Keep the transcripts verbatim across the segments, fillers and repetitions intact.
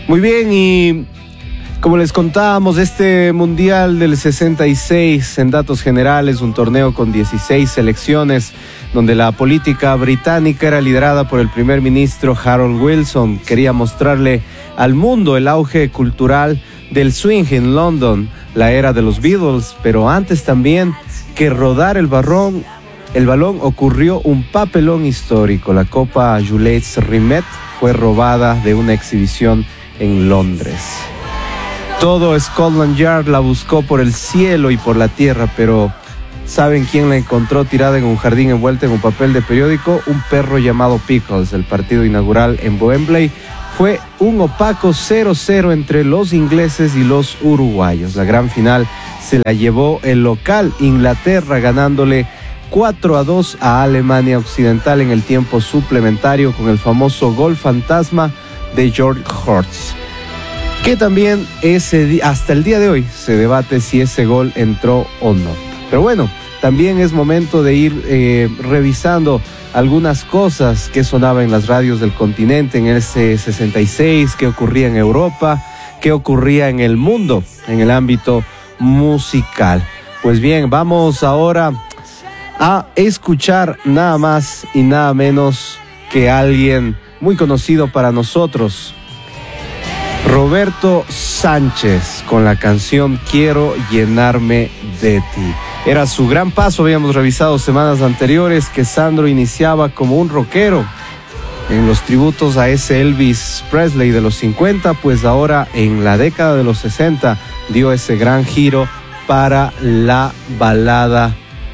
Muy bien, y como les contábamos, este Mundial del sesenta y seis, en datos generales, un torneo con dieciséis selecciones, donde la política británica era liderada por el primer ministro Harold Wilson. Quería mostrarle al mundo el auge cultural del swing en London, la era de los Beatles, pero antes también que rodar el balón, el balón ocurrió un papelón histórico. La Copa Jules Rimet fue robada de una exhibición en Londres. Todo Scotland Yard la buscó por el cielo y por la tierra, pero ¿saben quién la encontró tirada en un jardín envuelta en un papel de periódico? Un perro llamado Pickles. El partido inaugural en Wembley fue un opaco cero cero entre los ingleses y los uruguayos. La gran final se la llevó el local Inglaterra, ganándole cuatro a dos a Alemania Occidental en el tiempo suplementario con el famoso gol fantasma de George Hortz, que también ese, hasta el día de hoy se debate si ese gol entró o no. Pero bueno, también es momento de ir eh, revisando algunas cosas que sonaban en las radios del continente en ese sesenta y seis, qué ocurría en Europa, qué ocurría en el mundo, en el ámbito musical. Pues bien, vamos ahora a escuchar nada más y nada menos que alguien muy conocido para nosotros, Roberto Sánchez, con la canción Quiero llenarme de ti. Era su gran paso, habíamos revisado semanas anteriores que Sandro iniciaba como un rockero en los tributos a ese Elvis Presley de los cincuenta, pues ahora en la década de los sesenta dio ese gran giro para la balada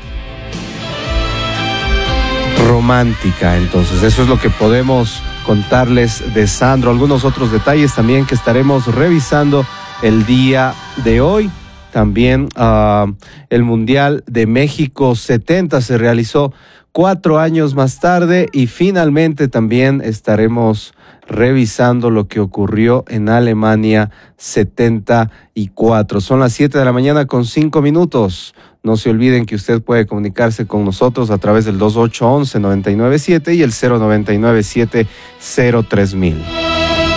romántica. Entonces eso es lo que podemos contarles de Sandro. Algunos otros detalles también que estaremos revisando el día de hoy. También uh, el Mundial de México setenta se realizó cuatro años más tarde, y finalmente también estaremos revisando lo que ocurrió en Alemania setenta y cuatro. Son las siete de la mañana con cinco minutos. No se olviden que usted puede comunicarse con nosotros a través del dos ocho uno uno nueve nueve siete y el cero nueve nueve siete cero tres mil.